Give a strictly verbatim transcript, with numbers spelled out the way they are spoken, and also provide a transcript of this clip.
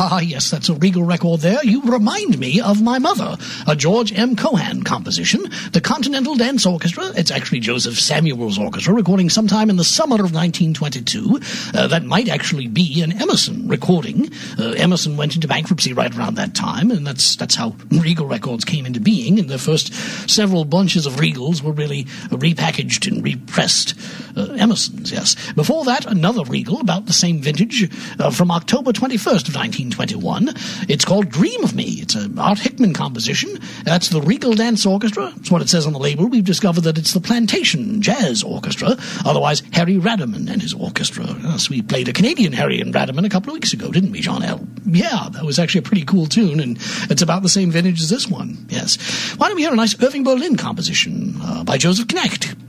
Ah, yes, that's a Regal record there. You remind me of my mother, a George M. Cohan composition, the Continental Dance Orchestra. It's actually Joseph Samuel's orchestra, recording sometime in the summer of nineteen twenty-two. Uh, that might actually be an Emerson recording. Uh, Emerson went into bankruptcy right around that time, and that's that's how Regal Records came into being, and the first several bunches of Regals were really repackaged and repressed uh, Emersons, yes. Before that, another Regal, about the same vintage, uh, from October twenty-first of nineteen twenty-one. It's called Dream of Me. It's an Art Hickman composition. That's the Regal Dance Orchestra. That's what it says on the label. We've discovered that it's the Plantation Jazz Orchestra, otherwise Harry Radaman and his orchestra. Yes, we played a Canadian Harry and Radaman a couple of weeks ago, didn't we, John L? Yeah, that was actually a pretty cool tune, and it's about the same vintage as this one, yes. Why don't we hear a nice Irving Berlin composition uh, by Joseph Knecht?